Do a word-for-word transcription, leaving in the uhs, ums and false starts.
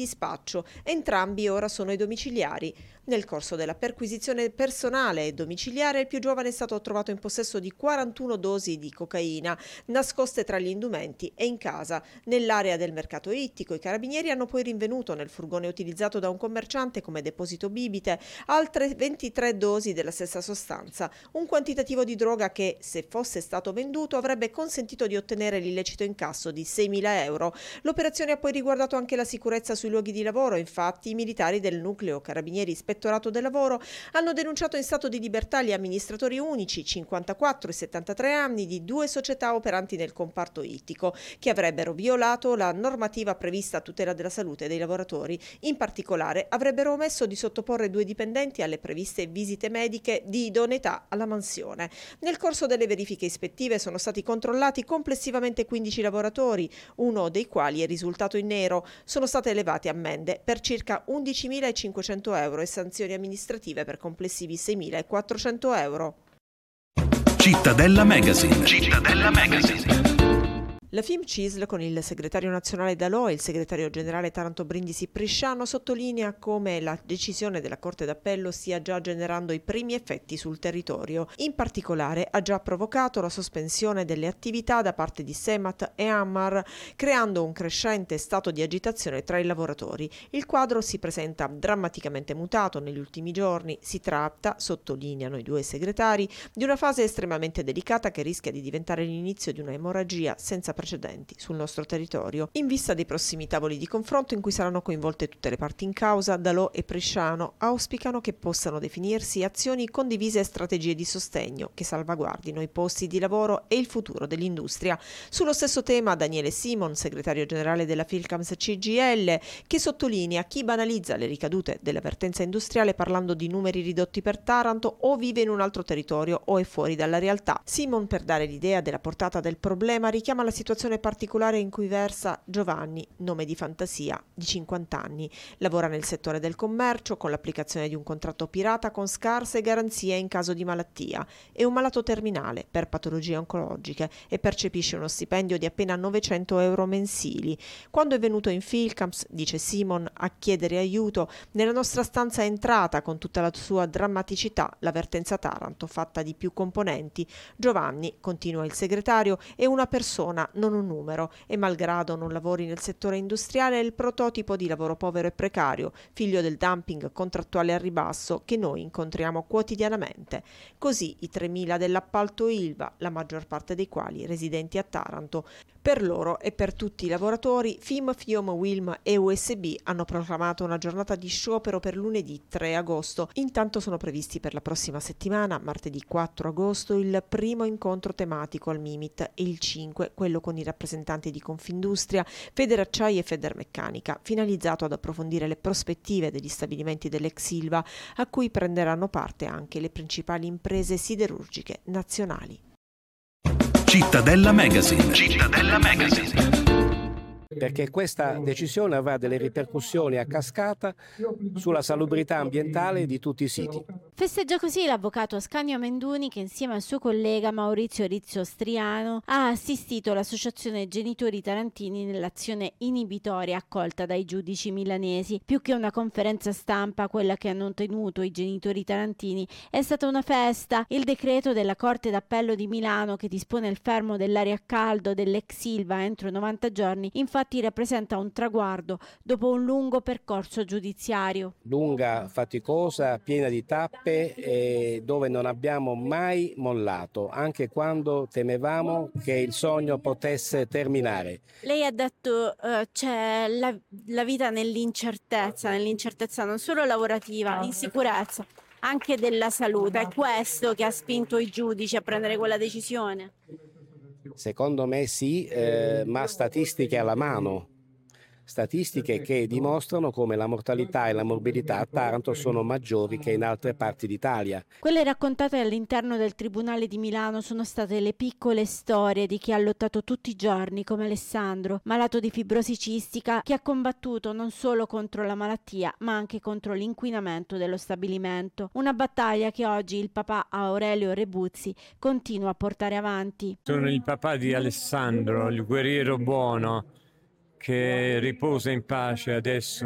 dispaccio. Entrambi ora sono ai domiciliari. Nel corso della perquisizione personale e domiciliare, il più giovane è stato trovato in possesso di quarantuno dosi di cocaina, nascoste tra gli indumenti e in casa. Nell'area del mercato ittico, i carabinieri hanno poi rinvenuto nel furgone utilizzato da un commerciante come deposito bibite altre ventitré dosi della stessa sostanza, un quantitativo di droga che, se fosse stato venduto, avrebbe consentito di ottenere l'illecito incasso di seimila euro. L'operazione ha poi riguardato anche la sicurezza sui luoghi di lavoro. Infatti, i militari del nucleo Carabinieri Ispettorato del Lavoro hanno denunciato in stato di libertà gli amministratori unici, cinquantaquattro e settantatré anni, di due società operanti nel comparto ittico, che avrebbero violato la normativa prevista a tutela della salute dei lavoratori. In particolare, avrebbero omesso di sottoporre due dipendenti alle previste visite mediche di idoneità alla mansione. Nel corso delle verifiche ispettive sono stati controllati complessivamente quindici lavoratori, uno dei quali è risultato in nero. Sono state elevate ammende per circa undicimilacinquecento euro e sanzioni amministrative per complessivi seimilaquattrocento euro. Cittadella Magazine. Cittadella Magazine. La FIMCISL, con il segretario nazionale Dalò e il segretario generale Taranto Brindisi Prisciano, sottolinea come la decisione della Corte d'Appello stia già generando i primi effetti sul territorio. In particolare ha già provocato la sospensione delle attività da parte di Semat e Ammar, creando un crescente stato di agitazione tra i lavoratori. Il quadro si presenta drammaticamente mutato negli ultimi giorni. Si tratta, sottolineano i due segretari, di una fase estremamente delicata che rischia di diventare l'inizio di una emorragia senza precedenti sul nostro territorio. In vista dei prossimi tavoli di confronto in cui saranno coinvolte tutte le parti in causa, Dalò e Prisciano auspicano che possano definirsi azioni condivise e strategie di sostegno che salvaguardino i posti di lavoro e il futuro dell'industria. Sullo stesso tema Daniele Simon, segretario generale della Filcams C G I L, che sottolinea chi banalizza le ricadute della vertenza industriale parlando di numeri ridotti per Taranto o vive in un altro territorio o è fuori dalla realtà. Simon, per dare l'idea della portata del problema, richiama la situazione particolare in cui versa Giovanni, nome di fantasia, di cinquanta anni. Lavora nel settore del commercio con l'applicazione di un contratto pirata con scarse garanzie in caso di malattia. È un malato terminale per patologie oncologiche e percepisce uno stipendio di appena novecento euro mensili. Quando è venuto in Filcams, dice Simon, a chiedere aiuto, nella nostra stanza è entrata con tutta la sua drammaticità la vertenza Taranto, fatta di più componenti. Giovanni, continua il segretario, è una persona, non un numero, e malgrado non lavori nel settore industriale è il prototipo di lavoro povero e precario, figlio del dumping contrattuale al ribasso che noi incontriamo quotidianamente. Così i tremila dell'appalto Ilva, la maggior parte dei quali residenti a Taranto. Per loro e per tutti i lavoratori, FIM, FIOM, WILM e U S B hanno proclamato una giornata di sciopero per lunedì tre agosto. Intanto sono previsti per la prossima settimana, martedì quattro agosto, il primo incontro tematico al Mimit e il cinque, quello con i rappresentanti di Confindustria, Federacciai e Federmeccanica, finalizzato ad approfondire le prospettive degli stabilimenti dell'ex Ilva, a cui prenderanno parte anche le principali imprese siderurgiche nazionali. Cittadella Magazine. Cittadella Magazine. Perché questa decisione avrà delle ripercussioni a cascata sulla salubrità ambientale di tutti i siti. Festeggia così l'avvocato Ascanio Menduni, che insieme al suo collega Maurizio Rizzo Striano ha assistito l'associazione Genitori Tarantini nell'azione inibitoria accolta dai giudici milanesi. Più che una conferenza stampa, quella che hanno tenuto i genitori tarantini è stata una festa. Il decreto della Corte d'Appello di Milano, che dispone il fermo dell'aria a caldo dell'ex Ilva entro novanta giorni, infatti rappresenta un traguardo dopo un lungo percorso giudiziario. Lunga, faticosa, piena di tappe e dove non abbiamo mai mollato, anche quando temevamo che il sogno potesse terminare. Lei ha detto uh, c'è la, la vita nell'incertezza, nell'incertezza non solo lavorativa, insicurezza, anche della salute. È questo che ha spinto i giudici a prendere quella decisione? Secondo me sì, eh, ma statistiche alla mano. Statistiche che dimostrano come la mortalità e la morbidità a Taranto sono maggiori che in altre parti d'Italia. Quelle raccontate all'interno del Tribunale di Milano sono state le piccole storie di chi ha lottato tutti i giorni, come Alessandro, malato di fibrosi cistica, che ha combattuto non solo contro la malattia, ma anche contro l'inquinamento dello stabilimento. Una battaglia che oggi il papà Aurelio Rebuzzi continua a portare avanti. Sono il papà di Alessandro, il guerriero buono, che riposa in pace adesso